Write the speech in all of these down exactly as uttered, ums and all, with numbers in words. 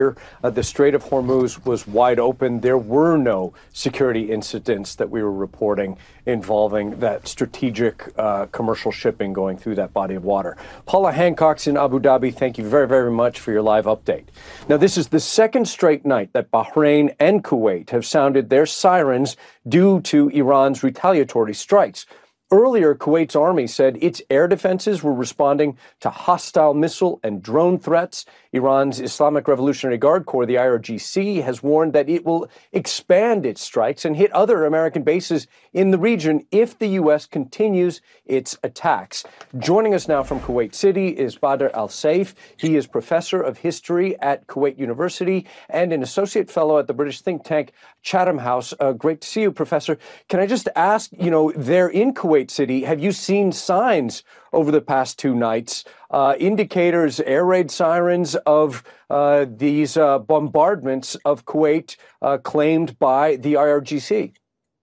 Uh, the Strait of Hormuz was wide open. There were no security incidents that we were reporting involving that strategic uh, commercial shipping going through that body of water. Paula Hancock's in Abu Dhabi. Thank you very, very much for your live update. Now, this is the second straight night that Bahrain and Kuwait have sounded their sirens due to Iran's retaliatory strikes. Earlier, Kuwait's army said its air defenses were responding to hostile missile and drone threats. Iran's Islamic Revolutionary Guard Corps, the I R G C, has warned that it will expand its strikes and hit other American bases in the region if the U S continues its attacks. Joining us now from Kuwait City is Badr Al-Saif. He is professor of history at Kuwait University and an associate fellow at the British think tank Chatham House. Uh, great to see you, Professor. Can I just ask, you know, there in Kuwait City, have you seen signs over the past two nights, uh, indicators, air raid sirens of uh, these uh, bombardments of Kuwait uh, claimed by the I R G C?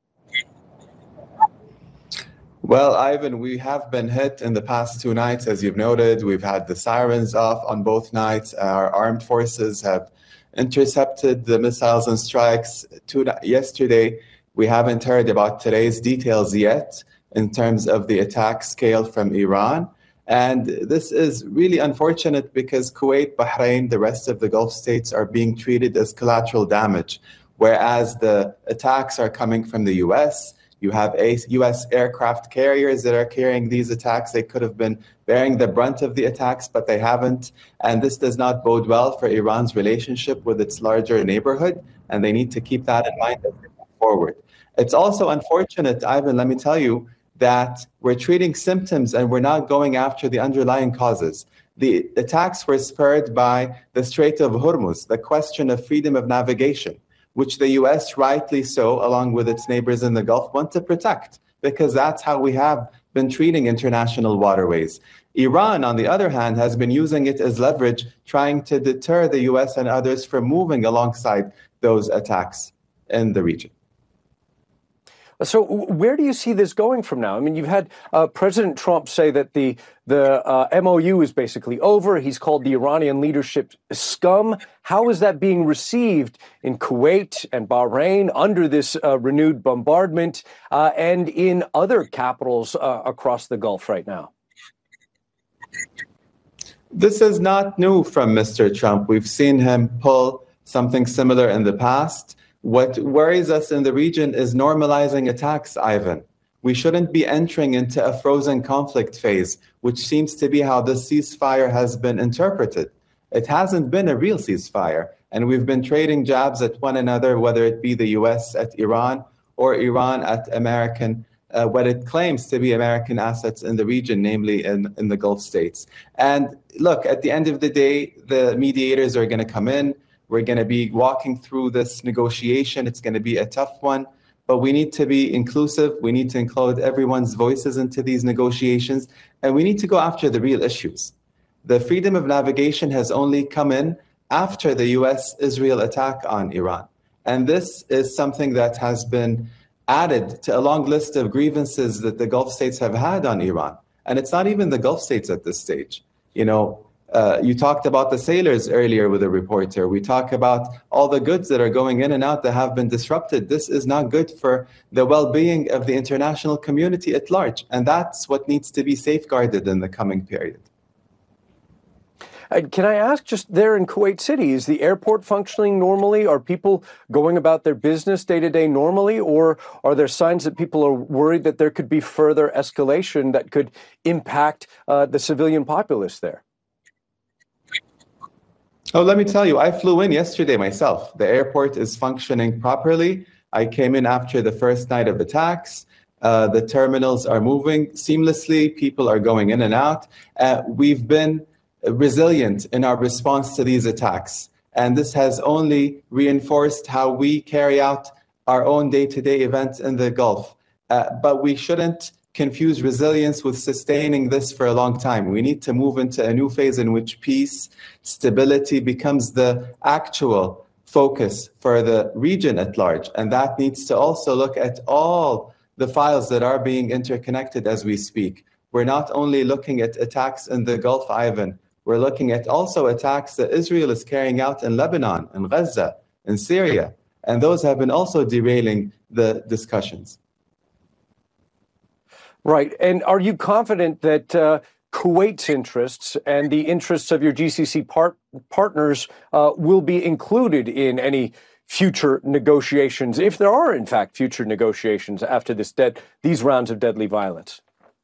Well, Ivan, we have been hit in the past two nights, as you've noted. We've had the sirens off on both nights. Our armed forces have intercepted the missiles and strikes two, yesterday. We haven't heard about today's details yet in terms of the attack scale from Iran. And this is really unfortunate because Kuwait, Bahrain, the rest of the Gulf states are being treated as collateral damage, whereas the attacks are coming from the U S. You have U S aircraft carriers that are carrying these attacks. They could have been bearing the brunt of the attacks, but they haven't. And this does not bode well for Iran's relationship with its larger neighborhood, and they need to keep that in mind as they move forward. It's also unfortunate, Ivan, let me tell you, that we're treating symptoms and we're not going after the underlying causes. The attacks were spurred by the Strait of Hormuz, the question of freedom of navigation, which the U S, rightly so, along with its neighbors in the Gulf, want to protect, because that's how we have been treating international waterways. Iran, on the other hand, has been using it as leverage, trying to deter the U S and others from moving alongside those attacks in the region. So where do you see this going from now? I mean, you've had uh, President Trump say that the the uh, M O U is basically over. He's called the Iranian leadership scum. How is that being received in Kuwait and Bahrain under this uh, renewed bombardment uh, and in other capitals uh, across the Gulf right now? This is not new from Mister Trump. We've seen him pull something similar in the past. What worries us in the region is normalizing attacks, Ivan. We shouldn't be entering into a frozen conflict phase, which seems to be how this ceasefire has been interpreted. It hasn't been a real ceasefire, and we've been trading jabs at one another, whether it be the U S at Iran or Iran at American, uh, what it claims to be American assets in the region, namely in, in the Gulf states. And look, at the end of the day, the mediators are going to come in. We're going to be walking through this negotiation. It's going to be a tough one, but we need to be inclusive. We need to include everyone's voices into these negotiations, and we need to go after the real issues. The freedom of navigation has only come in after the U S Israel attack on Iran. And this is something that has been added to a long list of grievances that the Gulf states have had on Iran. And it's not even the Gulf states at this stage. You know, Uh, you talked about the sailors earlier with a reporter. We talk about all the goods that are going in and out that have been disrupted. This is not good for the well-being of the international community at large. And that's what needs to be safeguarded in the coming period. Uh, can I ask, just there in Kuwait City, is the airport functioning normally? Are people going about their business day to day normally? Or are there signs that people are worried that there could be further escalation that could impact uh, the civilian populace there? Oh, let me tell you, I flew in yesterday myself. The airport is functioning properly. I came in after the first night of attacks. Uh, the terminals are moving seamlessly. People are going in and out. Uh, we've been resilient in our response to these attacks. And this has only reinforced how we carry out our own day-to-day events in the Gulf. Uh, but we shouldn't confuse resilience with sustaining this for a long time. We need to move into a new phase in which peace, stability becomes the actual focus for the region at large. And that needs to also look at all the files that are being interconnected as we speak. We're not only looking at attacks in the Gulf, Ivan, We're looking at also attacks that Israel is carrying out in Lebanon, in Gaza, in Syria. And those have been also derailing the discussions. Right. And are you confident that uh, Kuwait's interests and the interests of your G C C part- partners uh, will be included in any future negotiations, if there are, in fact, future negotiations after this dead, these rounds of deadly violence?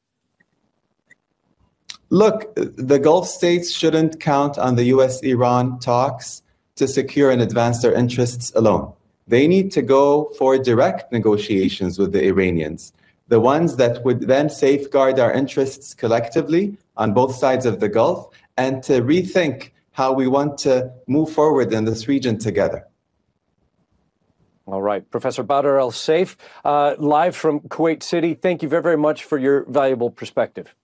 Look, the Gulf states shouldn't count on the U S Iran talks to secure and advance their interests alone. They need to go for direct negotiations with the Iranians, the ones that would then safeguard our interests collectively on both sides of the Gulf, and to rethink how we want to move forward in this region together. All right. Professor Badr El-Saif, uh, live from Kuwait City, thank you very, very much for your valuable perspective.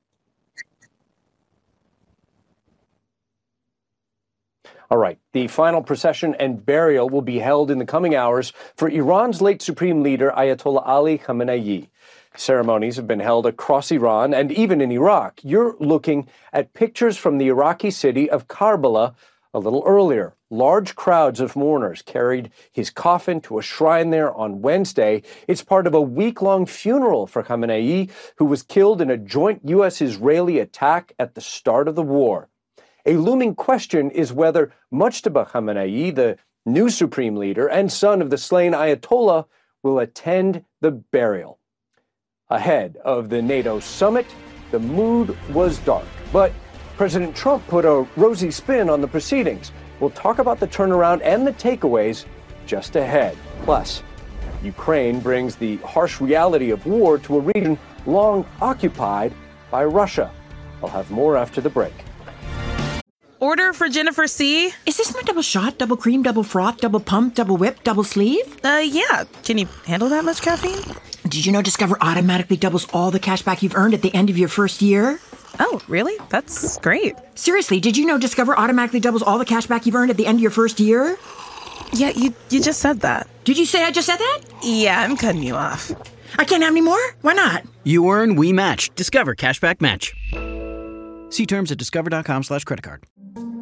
All right. The final procession and burial will be held in the coming hours for Iran's late Supreme Leader, Ayatollah Ali Khamenei. Ceremonies have been held across Iran and even in Iraq. You're looking at pictures from the Iraqi city of Karbala a little earlier. Large crowds of mourners carried his coffin to a shrine there on Wednesday. It's part of a week-long funeral for Khamenei, who was killed in a joint U S-Israeli attack at the start of the war. A looming question is whether Mujtaba Khamenei, the new supreme leader and son of the slain Ayatollah, will attend the burial. Ahead of the NATO summit, the mood was dark, but President Trump put a rosy spin on the proceedings. We'll talk about the turnaround and the takeaways just ahead. Plus, Ukraine brings the harsh reality of war to a region long occupied by Russia. I'll have more after the break. Order for Jennifer C. Is this my double shot, double cream, double froth, double pump, double whip, double sleeve? Uh, yeah. Can you handle that much caffeine? Did you know Discover automatically doubles all the cash back you've earned at the end of your first year? Oh, really? That's great. Seriously, did you know Discover automatically doubles all the cash back you've earned at the end of your first year? Yeah, you you just said that. Did you say I just said that? Yeah, I'm cutting you off. I can't have any more? Why not? You earn, we match. Discover Cashback Match. See terms at discover.com slash credit card.